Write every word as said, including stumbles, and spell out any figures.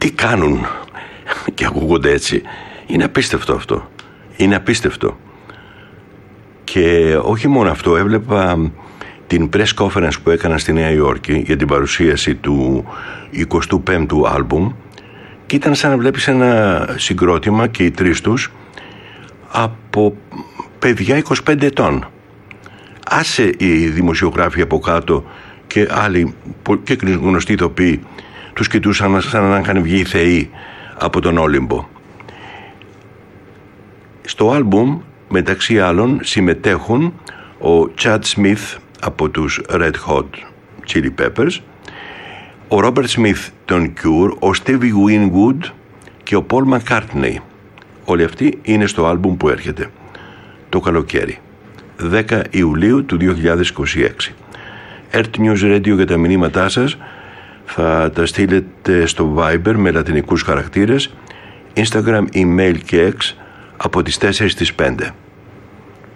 τι κάνουν και ακούγονται έτσι. Είναι απίστευτο αυτό. Είναι απίστευτο. Και όχι μόνο αυτό, έβλεπα την press conference που έκαναν στη Νέα Υόρκη για την παρουσίαση του εικοστού πέμπτου άλμπουμ και ήταν σαν να βλέπεις ένα συγκρότημα και οι τρεις τους από παιδιά είκοσι πέντε ετών. Άσε οι δημοσιογράφοι από κάτω και άλλοι και γνωστοί ηθοποιοί τους κοιτούσαν σαν να είχαν βγει οι θεοί από τον Όλυμπο. Στο άλμπουμ μεταξύ άλλων συμμετέχουν ο Chad Smith από τους Red Hot Chili Peppers, ο Robert Smith των Cure, ο Stevie Winwood και ο Paul McCartney. Όλοι αυτοί είναι στο άλμπουμ που έρχεται το καλοκαίρι, δέκα Ιουλίου του δύο χιλιάδες είκοσι έξι. Earth News Radio για τα μηνύματά σας θα τα στείλετε στο Viber με λατινικούς χαρακτήρες, Instagram, email και X από τις τέσσερις στις πέντε.